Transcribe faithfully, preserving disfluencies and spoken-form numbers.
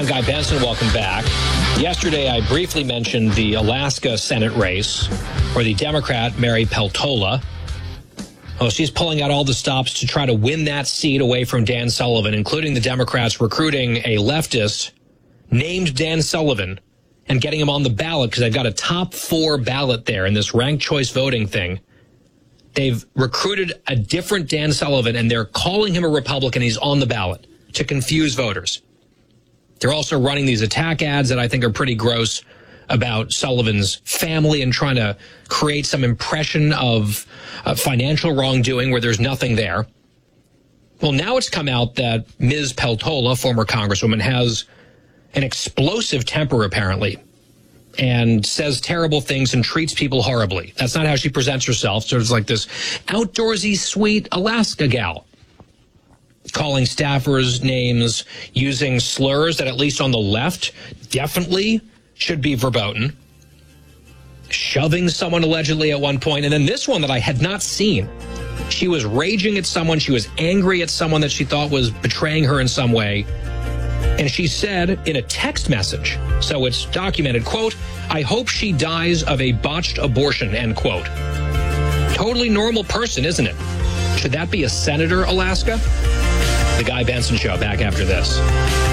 I'm Guy Benson. Welcome back. Yesterday, I briefly mentioned the Alaska Senate race where the Democrat, Mary Peltola, oh, she's pulling out all the stops to try to win that seat away from Dan Sullivan, including the Democrats recruiting a leftist named Dan Sullivan and getting him on the ballot because they've got a top four ballot there in this ranked choice voting thing. They've recruited a different Dan Sullivan, and they're calling him a Republican. He's on the ballot to confuse voters. They're also running these attack ads that I think are pretty gross about Sullivan's family and trying to create some impression of uh, financial wrongdoing where there's nothing there. Well, now it's come out that Miz Peltola, former congresswoman, has an explosive temper, apparently, and says terrible things and treats people horribly. That's not how she presents herself. So it's like this outdoorsy, sweet Alaska gal, calling staffers names, using slurs that, at least on the left, definitely should be verboten, shoving someone allegedly at one point. And then this one that I had not seen. She was raging at someone. She was angry at someone that she thought was betraying her in some way. And she said in a text message, so it's documented, quote, "I hope she dies of a botched abortion," end quote. Totally normal person, isn't it? Should that be a senator, Alaska? The Guy Benson Show, back after this.